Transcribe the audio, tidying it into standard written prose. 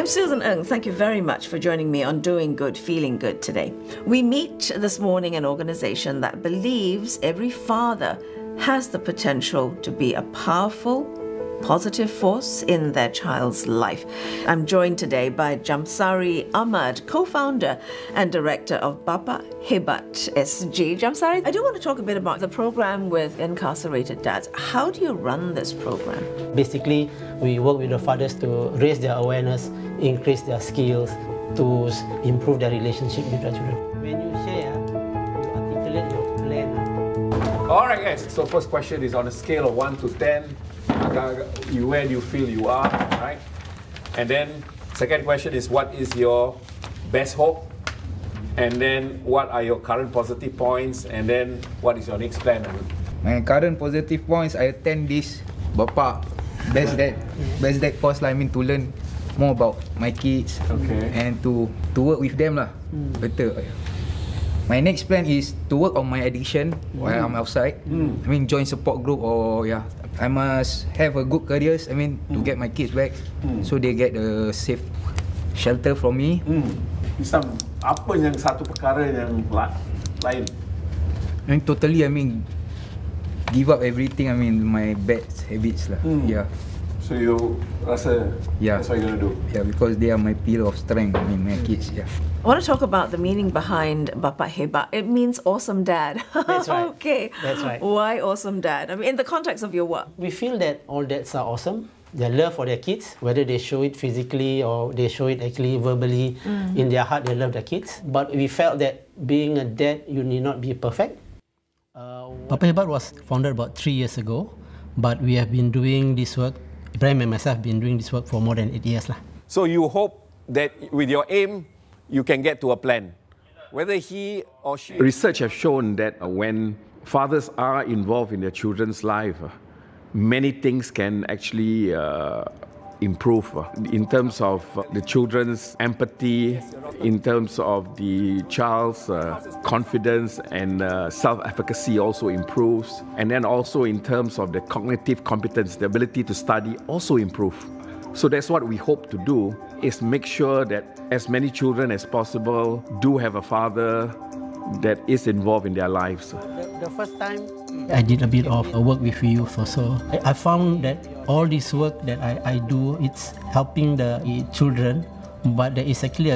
I'm Susan Ng. Thank you very much for joining me on Doing Good, Feeling Good today. We meet this morning an organization that believes every father has the potential to be a powerful, positive force in their child's life. I'm joined today by Jamsari Ahmad, co-founder and director of Bapa Hebat SG. Jamsari, I do want to talk a bit about the program with incarcerated dads. How do you run this program? Basically, we work with the fathers to raise their awareness, increase their skills, to improve their relationship with their children. When you share, you articulate your plan. All right, guys. So first question is on a scale of 1 to 10. Where do you feel you are, right? And then second question is, what is your best hope? And then what are your current positive points? And then what is your next plan? My current positive points, I attend this Bapa Best Dad course lah. I mean, to learn more about my kids, and to work with them lah, better. My next plan is to work on my addiction while I'm outside. I mean, join support group or I must have a good career. I mean, to get my kids back, so they get a safe shelter from me. Apa yang satu perkara yang lain? I mean, totally. I mean, give up everything. I mean, my bad habits lah. Yeah. So you rasa that's what you're gonna do? Yeah, because they are my pillar of strength. I mean, my kids. Yeah. I want to talk about the meaning behind Bapa Hebat. It means awesome dad. That's right. Okay. That's right. Why awesome dad? I mean, in the context of your work. We feel that all dads are awesome. Their love for their kids, whether they show it physically or they show it actually verbally, in their heart they love their kids. But we felt that being a dad, you need not be perfect. Bapa Hebat was founded about 3 years ago, but we have been doing this work, Ibrahim and myself have been doing this work for more than 8 years. So you hope that with your aim, you can get to a plan. Whether he or she... Research has shown that when fathers are involved in their children's life, many things can actually improve in terms of the children's empathy, in terms of the child's confidence and self-efficacy also improves. And then also in terms of the cognitive competence, the ability to study also improve. So that's what we hope to do, is make sure that as many children as possible do have a father that is involved in their lives. The first time I did a bit of work with youth also, I found that all this work that I do, it's helping the children, but there is actually a